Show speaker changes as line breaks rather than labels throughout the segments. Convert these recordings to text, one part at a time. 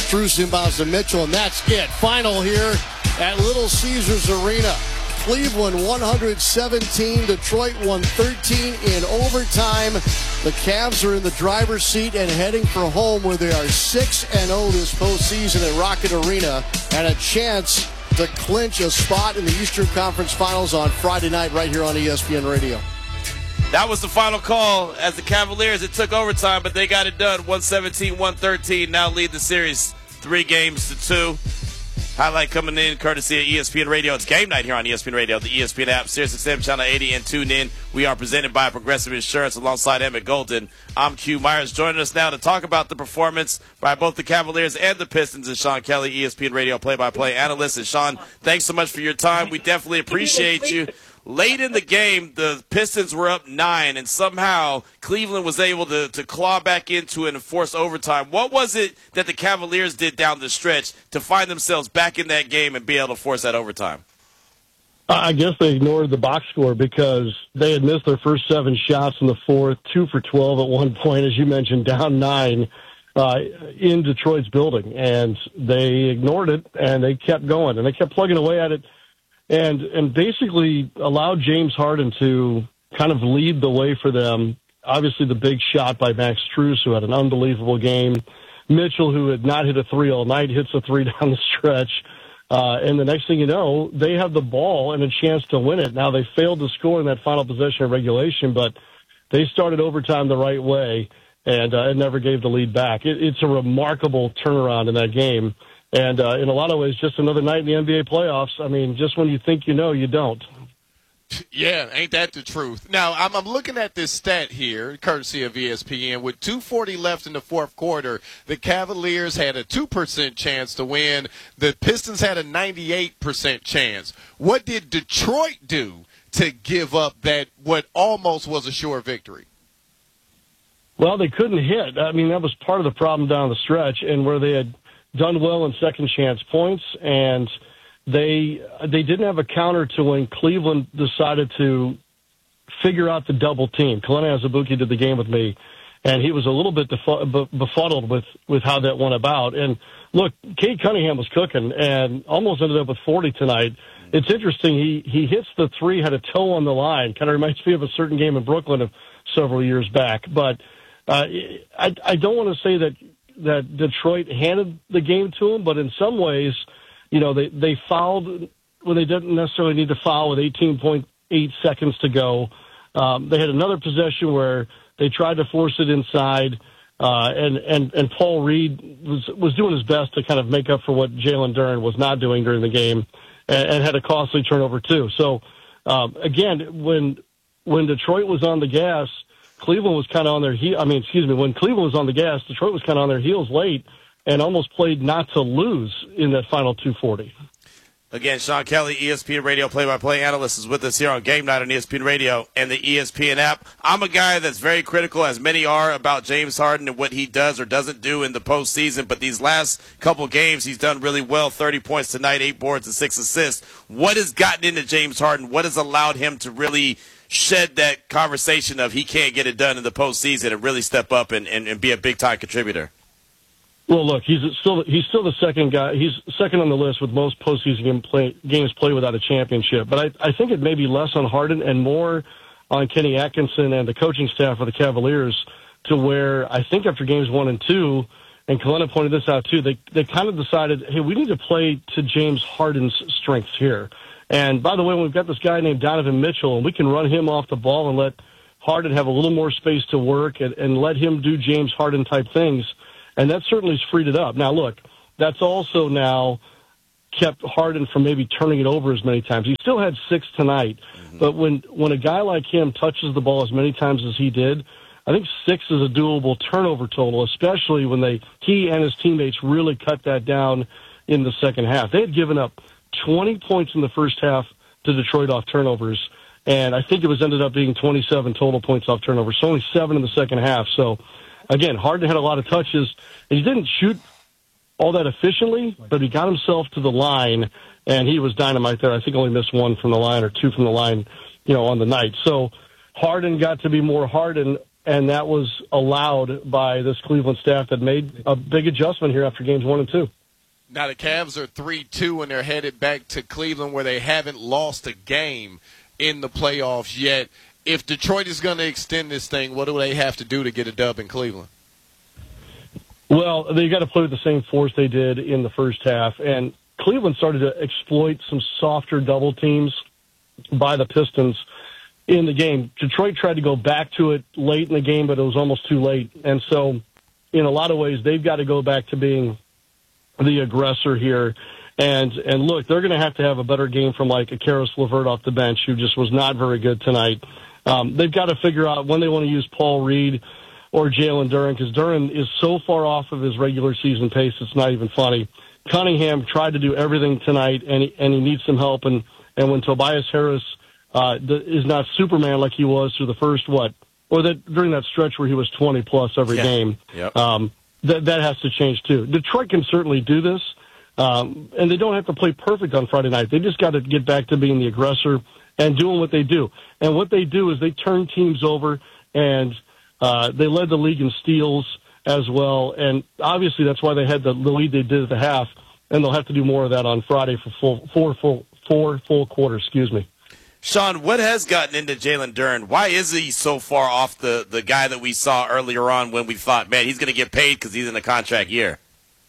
Strus inbounds to Mitchell, and that's it. Final here at Little Caesars Arena. Cleveland 117, Detroit 113 in overtime. The Cavs are in the driver's seat and heading for home, where they are 6-0 this postseason at Rocket Arena, and a chance to clinch a spot in the Eastern Conference Finals on Friday night right here on ESPN Radio.
That was the final call as the Cavaliers, it took overtime, but they got it done. 117-113, now lead the series 3-2. Highlight coming in courtesy of ESPN Radio. It's game night here on ESPN Radio, the ESPN app, SiriusXM Channel 80, and tune in. We are presented by Progressive Insurance alongside Emmett Golden. I'm Q Myers. Joining us now to talk about the performance by both the Cavaliers and the Pistons is Sean Kelly, ESPN Radio play-by-play analyst. And Sean, thanks so much for your time. We definitely appreciate you. Late in the game, the Pistons were up 9, and somehow Cleveland was able to claw back into it and force overtime. What was it that the Cavaliers did down the stretch to find themselves back in that game and be able to force that overtime?
I guess they ignored the box score because they had missed their first 7 shots in the fourth, 2 for 12 at one point, as you mentioned, down 9 in Detroit's building. And they ignored it, and they kept going, and they kept plugging away at it. And basically allowed James Harden to kind of lead the way for them. Obviously, the big shot by Max Strus, who had an unbelievable game. Mitchell, who had not hit a 3 all night, hits a 3 down the stretch. And the next thing you know, they have the ball and a chance to win it. Now, they failed to score in that final possession of regulation, but they started overtime the right way and it never gave the lead back. It's a remarkable turnaround in that game. And in a lot of ways, just another night in the NBA playoffs. I mean, just when you think you know, you don't.
Yeah, ain't that the truth? Now, I'm looking at this stat here, courtesy of ESPN. With 2:40 left in the fourth quarter, the Cavaliers had a 2% chance to win. The Pistons had a 98% chance. What did Detroit do to give up that what almost was a sure victory?
Well, they couldn't hit. I mean, that was part of the problem down the stretch, and where they had done well in second chance points, and they didn't have a counter to when Cleveland decided to figure out the double team. Kalena Azubuike did the game with me, and he was a little bit befuddled with how that went about. And look, Cade Cunningham was cooking and almost ended up with 40 tonight. It's interesting. He hits the 3, had a toe on the line. Kind of reminds me of a certain game in Brooklyn of several years back. But I don't want to say that Detroit handed the game to them, but in some ways, you know, they fouled when they didn't necessarily need to foul with 18.8 seconds to go. They had another possession where they tried to force it inside, and Paul Reed was doing his best to kind of make up for what Jalen Duren was not doing during the game, and had a costly turnover too. So again, when Detroit was on the gas, Cleveland was kind of on their when Cleveland was on the gas, Detroit was kind of on their heels late and almost played not to lose in that final 2:40.
Again, Sean Kelly, ESPN Radio play-by-play analyst, is with us here on Game Night on ESPN Radio and the ESPN app. I'm a guy that's very critical, as many are, about James Harden and what he does or doesn't do in the postseason. But these last couple games, he's done really well. 30 points tonight, 8 boards and 6 assists. What has gotten into James Harden? What has allowed him to really shed that conversation of he can't get it done in the postseason and really step up and be a big-time contributor?
Well, look, he's still the second guy. He's second on the list with most postseason games played without a championship. But I think it may be less on Harden and more on Kenny Atkinson and the coaching staff of the Cavaliers, to where I think after games 1 and 2, and Kalena pointed this out too, they kind of decided, hey, we need to play to James Harden's strengths here. And by the way, we've got this guy named Donovan Mitchell, and we can run him off the ball and let Harden have a little more space to work and let him do James Harden type things. And that certainly has freed it up. Now, look, that's also now kept Harden from maybe turning it over as many times. He still had 6 tonight, but when a guy like him touches the ball as many times as he did, I think 6 is a doable turnover total, especially when he and his teammates really cut that down in the second half. They had given up 20 points in the first half to Detroit off turnovers, and I think it ended up being 27 total points off turnovers, so only 7 in the second half. So, again, Harden had a lot of touches, and he didn't shoot all that efficiently, but he got himself to the line, and he was dynamite there. I think only missed 1 from the line or 2 from the line, on the night. So Harden got to be more Harden and that was allowed by this Cleveland staff that made a big adjustment here after games 1 and 2.
Now the Cavs are 3-2, and they're headed back to Cleveland, where they haven't lost a game in the playoffs yet. If Detroit is going to extend this thing, what do they have to do to get a dub in Cleveland?
Well, they got to play with the same force they did in the first half, and Cleveland started to exploit some softer double teams by the Pistons in the game. Detroit tried to go back to it late in the game, but it was almost too late. And so in a lot of ways, they've got to go back to being the aggressor here. And look, they're going to have a better game from like a Karis LeVert off the bench, who just was not very good tonight. They've got to figure out when they want to use Paul Reed or Jalen Duren, because Duren is so far off of his regular season pace, it's not even funny. Cunningham tried to do everything tonight, and he needs some help. And when Tobias Harris is not Superman like he was through the first during that stretch where he was 20-plus every game,
Yep.
That has to change too. Detroit can certainly do this, and they don't have to play perfect on Friday night. They just got to get back to being the aggressor and doing what they do. And what they do is they turn teams over, and they led the league in steals as well. And obviously that's why they had the lead they did at the half, and they'll have to do more of that on Friday for four full quarters. Excuse me.
Sean, what has gotten into Jalen Duren? Why is he so far off the guy that we saw earlier on when we thought, man, he's going to get paid because he's in a contract year?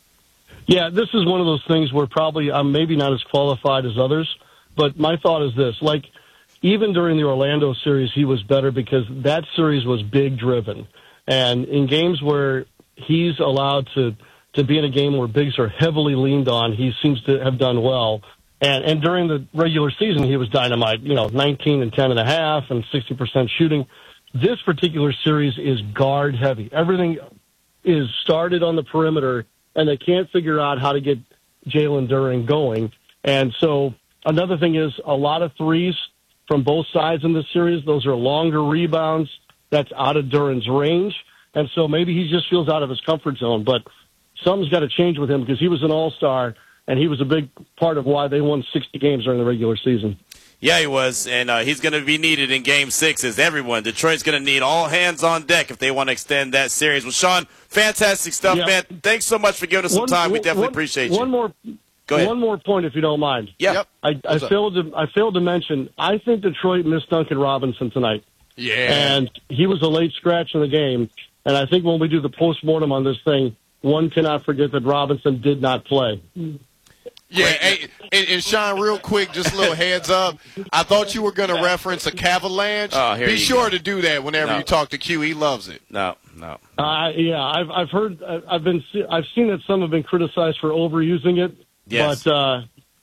Yeah, this is one of those things where probably I'm maybe not as qualified as others, but my thought is this. Like, even during the Orlando series, he was better because that series was big driven. And in games where he's allowed to be in a game where bigs are heavily leaned on, he seems to have done well. And during the regular season, he was dynamite, 19 and 10 and a half and 60% shooting. This particular series is guard heavy. Everything is started on the perimeter, and they can't figure out how to get Jalen Duren going. And so another thing is a lot of threes from both sides in this series. Those are longer rebounds. That's out of Duren's range. And so maybe he just feels out of his comfort zone. But something's got to change with him because he was an all-star, and he was a big part of why they won 60 games during the regular season.
Yeah, he was, and he's going to be needed in Game 6 as everyone. Detroit's going to need all hands on deck if they want to extend that series. Well, Sean, fantastic stuff, man. Thanks so much for giving us some time. We definitely appreciate you. Go ahead.
One more point, if you don't mind.
Yeah.
Yep. I failed to mention, I think Detroit missed Duncan Robinson tonight.
Yeah.
And he was a late scratch in the game. And I think when we do the postmortem on this thing, one cannot forget that Robinson did not play.
Yeah, and Sean, real quick, just a little heads up. I thought you were going to reference a Cavalanche. Be sure to do that whenever you talk to Q. He loves it.
No.
Yeah, I've heard, I've seen that some have been criticized for overusing it.
Yes.
But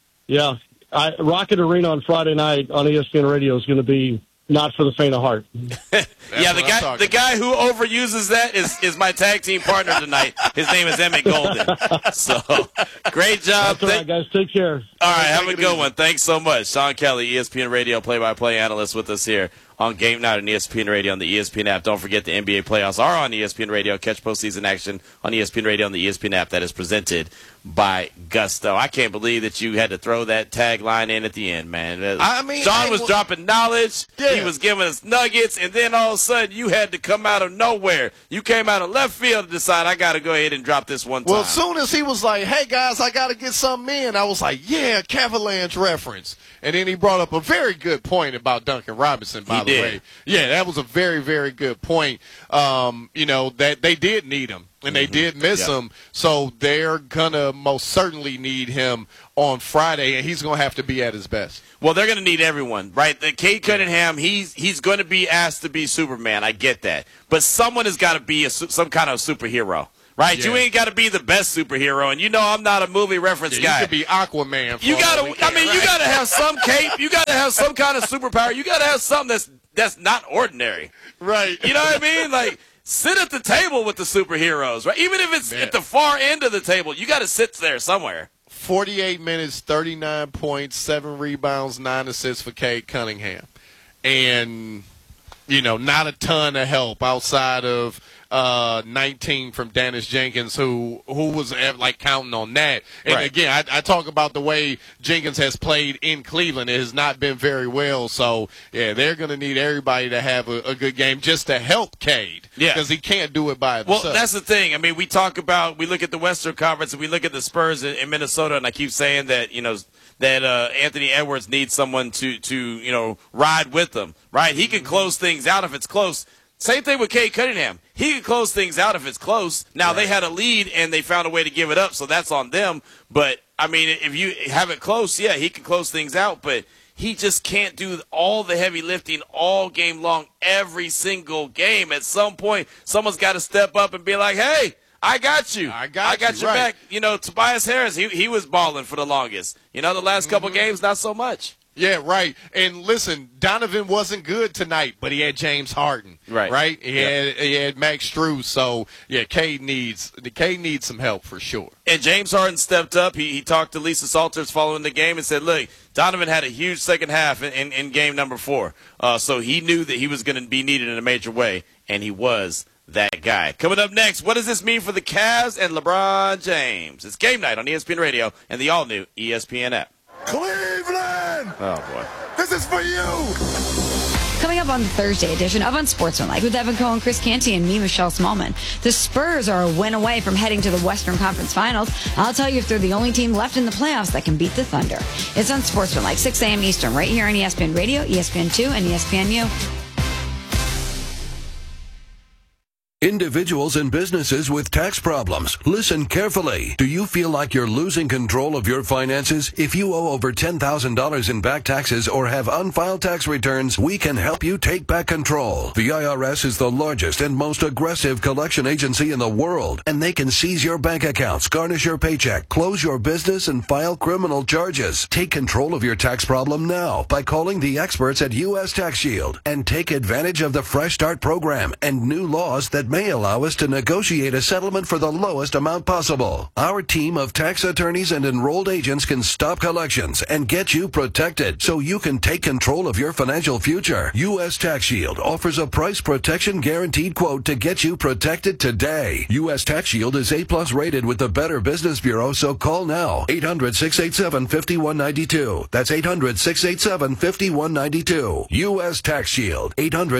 Rocket Arena on Friday night on ESPN Radio is going to be not for the faint of heart.
Yeah, the guy who overuses that is my tag team partner tonight. His name is Emmett Golden. So, great job.
That's all right, guys. Take care.
All right, have a good one. Thanks so much. Sean Kelly, ESPN Radio play-by-play analyst with us here on Game Night on ESPN Radio on the ESPN app. Don't forget the NBA playoffs are on ESPN Radio. Catch postseason action on ESPN Radio on the ESPN app. That is presented by Gusto. I can't believe that you had to throw that tagline in at the end, man. Sean was dropping knowledge. Yeah. He was giving us nuggets, and then all of a sudden you had to come out of nowhere. You came out of left field to decide I got to go ahead and drop this one time.
Well, as soon as he was like, hey, guys, I got to get something in, I was like, yeah, Cavalanche reference. And then he brought up a very good point about Duncan Robinson, by the way. Yeah, that was a very, very good point. That they did need him, and they did miss him. So they're going to most certainly need him on Friday, and he's going to have to be at his best.
Well, they're going to need everyone, right? Cade Cunningham, he's going to be asked to be Superman. I get that. But someone has got to be some kind of superhero. Right, you ain't got to be the best superhero, and I'm not a movie reference guy.
You could be Aquaman.
You got to. You got to have some cape. You got to have some kind of superpower. You got to have something that's not ordinary.
Right.
You know what I mean? Like, sit at the table with the superheroes, right? Even if it's at the far end of the table, you got to sit there somewhere.
48 minutes, 39 points, 7 rebounds, 9 assists for Cade Cunningham, and not a ton of help outside of 19 from Dennis Jenkins, who was like counting on that. And
Right.
again, I talk about the way Jenkins has played in Cleveland. It has not been very well. So, yeah, they're going to need everybody to have a good game just to help Cade.
Yeah.
Because he can't do it by himself.
Well, that's the thing. I mean, we look at the Western Conference and we look at the Spurs in Minnesota, and I keep saying that, Anthony Edwards needs someone to ride with them, right? He can close things out if it's close. Same thing with Cade Cunningham. He can close things out if it's close. Now, They had a lead, and they found a way to give it up, so that's on them. But, I mean, if you have it close, yeah, he can close things out, but he just can't do all the heavy lifting all game long, every single game. At some point, someone's got to step up and be like, hey, I got you. I got your
right.
back. Tobias Harris, he was balling for the longest. The last couple games, not so much.
Yeah, right. And listen, Donovan wasn't good tonight, but he had James Harden. Right? He had Max Strus. So, yeah, Cade needs some help for sure.
And James Harden stepped up. He talked to Lisa Salters following the game and said, look, Donovan had a huge second half in game number 4. So he knew that he was going to be needed in a major way, and he was that guy. Coming up next, what does this mean for the Cavs and LeBron James? It's Game Night on ESPN Radio and the all-new ESPN app.
Cleveland!
Oh, boy.
This is for you!
Coming up on the Thursday edition of Unsportsmanlike with Evan Cohen, Chris Canty, and me, Michelle Smallman. The Spurs are a win away from heading to the Western Conference Finals. I'll tell you if they're the only team left in the playoffs that can beat the Thunder. It's Unsportsmanlike, 6 a.m. Eastern, right here on ESPN Radio, ESPN2, and ESPNU.
Individuals and businesses with tax problems, listen carefully. Do you feel like you're losing control of your finances? If you owe over $10,000 in back taxes or have unfiled tax returns, we can help you take back control. The IRS is the largest and most aggressive collection agency in the world, and they can seize your bank accounts, garnish your paycheck, close your business, and file criminal charges. Take control of your tax problem now by calling the experts at U.S. Tax Shield and take advantage of the Fresh Start program and new laws that may allow us to negotiate a settlement for the lowest amount possible. Our team of tax attorneys and enrolled agents can stop collections and get you protected so you can take control of your financial future. U.S. Tax Shield offers a price protection guaranteed quote to get you protected today. U.S. Tax Shield is A+ rated with the Better Business Bureau, so call now. 800-687-5192. That's 800-687-5192. U.S. Tax Shield.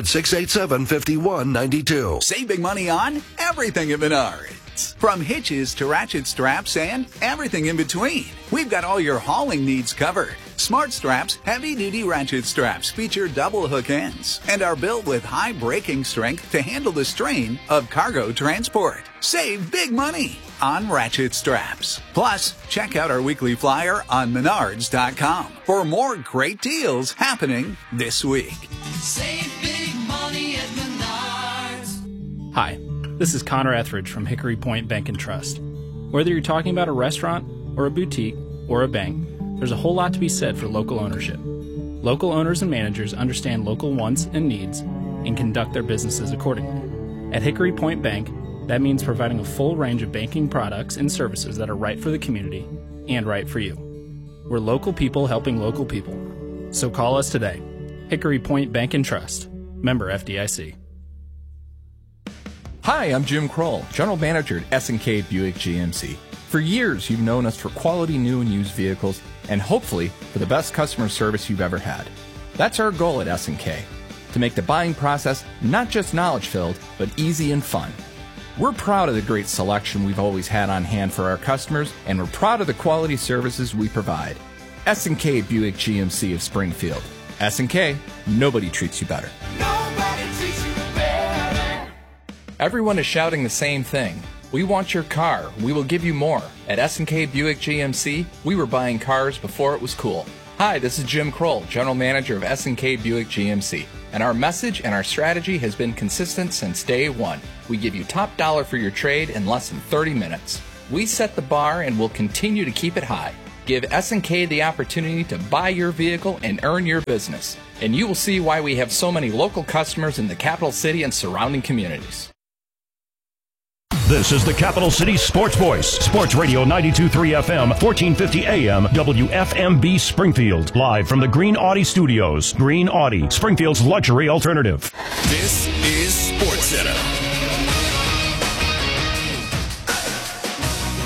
800-687-5192.
Save big money on everything at Menards. From hitches to ratchet straps and everything in between. We've got all your hauling needs covered. Smart Straps heavy-duty ratchet straps feature double hook ends and are built with high braking strength to handle the strain of cargo transport. Save big money on ratchet straps. Plus, check out our weekly flyer on Menards.com for more great deals happening this week.
Save big money at Menards.
Hi, this is Connor Etheridge from Hickory Point Bank & Trust. Whether you're talking about a restaurant or a boutique or a bank, there's a whole lot to be said for local ownership. Local owners and managers understand local wants and needs and conduct their businesses accordingly. At Hickory Point Bank, that means providing a full range of banking products and services that are right for the community and right for you. We're local people helping local people. So call us today. Hickory Point Bank & Trust. Member FDIC.
Hi, I'm Jim Kroll, General Manager at S&K Buick GMC. For years, you've known us for quality new and used vehicles and hopefully for the best customer service you've ever had. That's our goal at S&K, to make the buying process not just knowledge-filled, but easy and fun. We're proud of the great selection we've always had on hand for our customers, and we're proud of the quality services we provide. S&K Buick GMC of Springfield. S&K, nobody treats you better. Everyone is shouting the same thing. We want your car. We will give you more. At S&K Buick GMC, we were buying cars before it was cool. Hi, this is Jim Kroll, General Manager of S&K Buick GMC. And our message and our strategy has been consistent since day one. We give you top dollar for your trade in less than 30 minutes. We set the bar and will continue to keep it high. Give S&K the opportunity to buy your vehicle and earn your business. And you will see why we have so many local customers in the capital city and surrounding communities.
This is the Capital City Sports Voice. Sports Radio 92.3 FM, 1450 AM, WFMB Springfield. Live from the Green Audi Studios. Green Audi, Springfield's luxury alternative.
This is SportsCenter.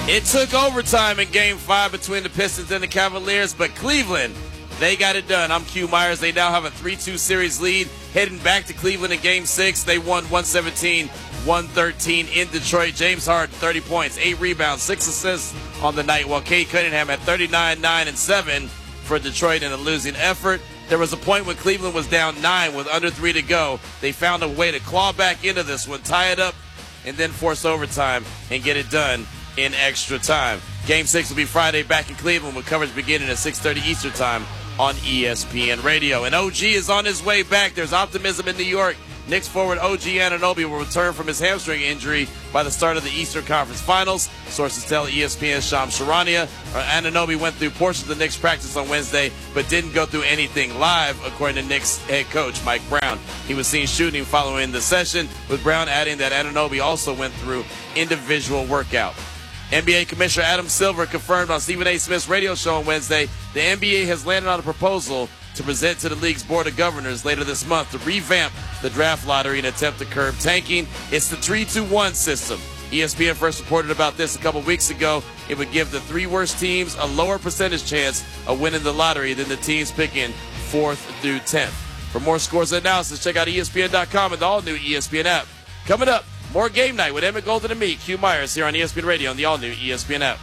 It took overtime in Game 5 between the Pistons and the Cavaliers, but Cleveland, they got it done. I'm Q Myers. They now have a 3-2 series lead. Heading back to Cleveland in Game 6, they won 117-113 in Detroit. James Harden, 30 points, 8 rebounds, 6 assists on the night, while Cade Cunningham had 39, 9, and 7 for Detroit in a losing effort. There was a point when Cleveland was down 9 with under 3 to go. They found a way to claw back into this one, tie it up, and then force overtime and get it done in extra time. Game 6 will be Friday back in Cleveland with coverage beginning at 6:30 Eastern Time on ESPN Radio. And OG is on his way back. There's optimism in New York. Knicks forward OG Anunoby will return from his hamstring injury by the start of the Eastern Conference Finals. Sources tell ESPN's Shams Charania Anunoby went through portions of the Knicks practice on Wednesday, but didn't go through anything live, according to Knicks head coach Mike Brown. He was seen shooting following the session, with Brown adding that Anunoby also went through individual workout. NBA Commissioner Adam Silver confirmed on Stephen A. Smith's radio show on Wednesday the NBA has landed on a proposal to present to the league's Board of Governors later this month to revamp the draft lottery in an attempt to curb tanking. It's the 3-2-1 system. ESPN first reported about this a couple weeks ago. It would give the 3 worst teams a lower percentage chance of winning the lottery than the teams picking 4th through 10th. For more scores and analysis, check out ESPN.com and the all-new ESPN app. Coming up, more Game Night with Emmett Golden and me, Q Myers, here on ESPN Radio and the all-new ESPN app.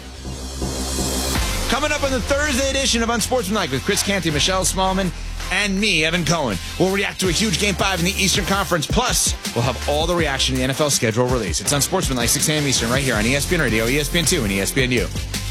Coming up on the Thursday edition of Unsportsmanlike with Chris Canty, Michelle Smallman, and me, Evan Cohen. We'll react to a huge Game 5 in the Eastern Conference. Plus, we'll have all the reaction to the NFL schedule release. It's Unsportsmanlike, 6 a.m. Eastern, right here on ESPN Radio, ESPN2, and ESPNU.